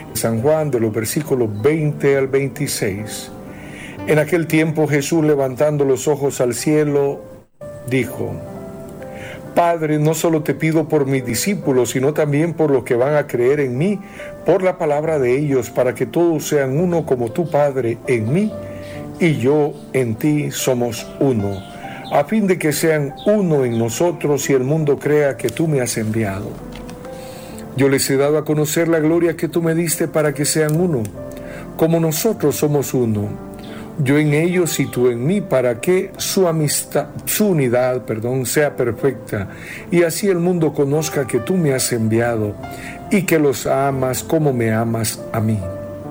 San Juan, de los versículos 20 al 26. En aquel tiempo Jesús, levantando los ojos al cielo, dijo: Padre, no solo te pido por mis discípulos, sino también por los que van a creer en mí, por la palabra de ellos, para que todos sean uno como tú, Padre, en mí y yo en ti somos uno, a fin de que sean uno en nosotros y el mundo crea que tú me has enviado. Yo les he dado a conocer la gloria que tú me diste para que sean uno, como nosotros somos uno. Yo en ellos y tú en mí, para que su unidad, sea perfecta, y así el mundo conozca que tú me has enviado y que los amas como me amas a mí.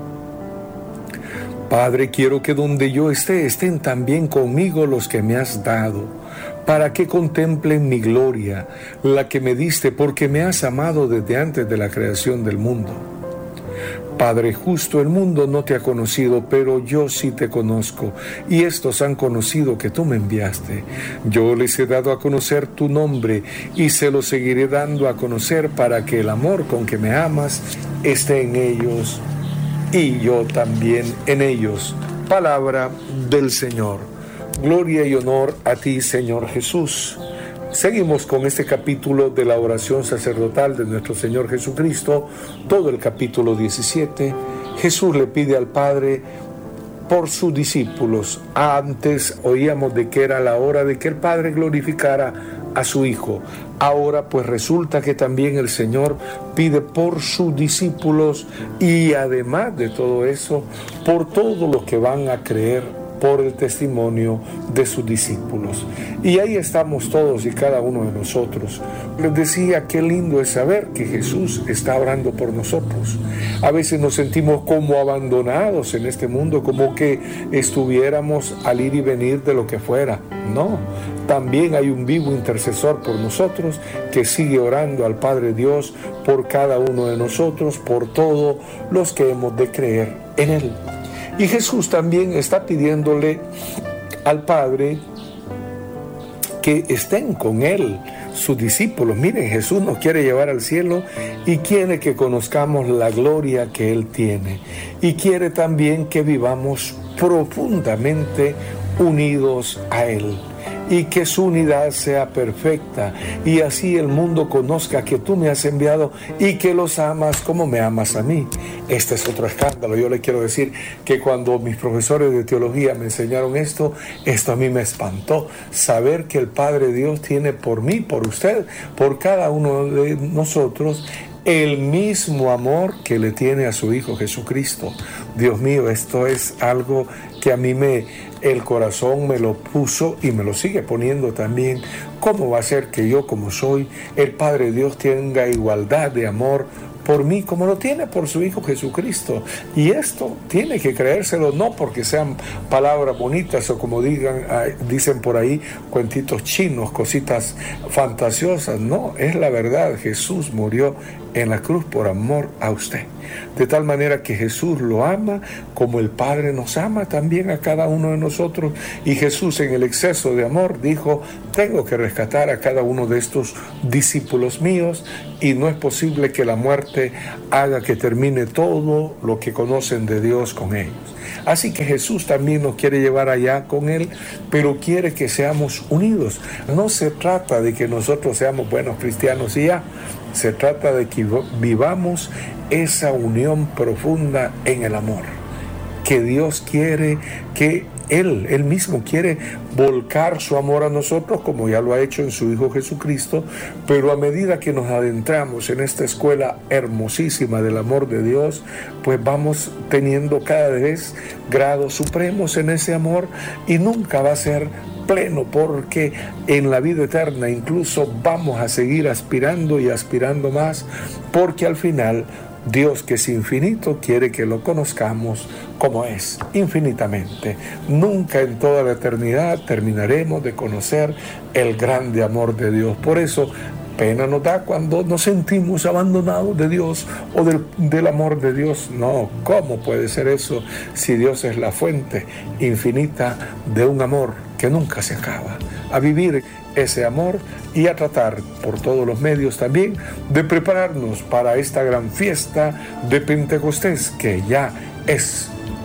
Padre, quiero que donde yo esté, estén también conmigo los que me has dado, para que contemplen mi gloria, la que me diste, porque me has amado desde antes de la creación del mundo. Padre justo, el mundo no te ha conocido, pero yo sí te conozco, y estos han conocido que tú me enviaste. Yo les he dado a conocer tu nombre, y se lo seguiré dando a conocer, para que el amor con que me amas esté en ellos, y yo también en ellos. Palabra del Señor. Gloria y honor a ti, Señor Jesús. Seguimos con este capítulo de la oración sacerdotal de nuestro Señor Jesucristo, todo el capítulo 17. Jesús le pide al Padre por sus discípulos. Antes oíamos de que era la hora de que el Padre glorificara a su Hijo. Ahora pues resulta que también el Señor pide por sus discípulos y además de todo eso, por todos los que van a creer por el testimonio de sus discípulos. Y ahí estamos todos y cada uno de nosotros. Les decía, qué lindo es saber que Jesús está orando por nosotros. A veces nos sentimos como abandonados en este mundo, como que estuviéramos al ir y venir de lo que fuera. No, también hay un vivo intercesor por nosotros que sigue orando al Padre Dios por cada uno de nosotros, por todos los que hemos de creer en Él. Y Jesús también está pidiéndole al Padre que estén con Él, sus discípulos. Miren, Jesús nos quiere llevar al cielo y quiere que conozcamos la gloria que Él tiene. Y quiere también que vivamos profundamente unidos a Él. Y que su unidad sea perfecta, y así el mundo conozca que tú me has enviado y que los amas como me amas a mí. Este es otro escándalo. Yo le quiero decir que cuando mis profesores de teología me enseñaron esto a mí me espantó. Saber que el Padre Dios tiene por mí, por usted, por cada uno de nosotros, el mismo amor que le tiene a su Hijo Jesucristo. Dios mío, esto es algo que a mí el corazón me lo puso y me lo sigue poniendo también. ¿Cómo va a ser que yo, como soy, el Padre Dios tenga igualdad de amor por mí como lo tiene por su Hijo Jesucristo? Y esto tiene que creérselo, no porque sean palabras bonitas o como dicen por ahí, cuentitos chinos, cositas fantasiosas. No, es la verdad. Jesús murió en la cruz por amor a usted. De tal manera que Jesús lo ama como el Padre nos ama también a cada uno de nosotros. Y Jesús, en el exceso de amor, dijo: tengo que rescatar a cada uno de estos discípulos míos, y no es posible que la muerte haga que termine todo lo que conocen de Dios con ellos. Así que Jesús también nos quiere llevar allá con Él, pero quiere que seamos unidos. No se trata de que nosotros seamos buenos cristianos y ya. Se trata de que vivamos esa unión profunda en el amor. Que Dios quiere, que Él mismo quiere volcar su amor a nosotros, como ya lo ha hecho en su Hijo Jesucristo, pero a medida que nos adentramos en esta escuela hermosísima del amor de Dios, pues vamos teniendo cada vez grados supremos en ese amor, y nunca va a ser pleno, porque en la vida eterna incluso vamos a seguir aspirando y aspirando más, porque al final Dios, que es infinito, quiere que lo conozcamos como es, infinitamente. Nunca en toda la eternidad terminaremos de conocer el grande amor de Dios. Por eso pena nos da cuando nos sentimos abandonados de Dios o del amor de Dios. No, ¿cómo puede ser eso si Dios es la fuente infinita de un amor que nunca se acaba, a vivir ese amor y a tratar por todos los medios también de prepararnos para esta gran fiesta de Pentecostés que ya es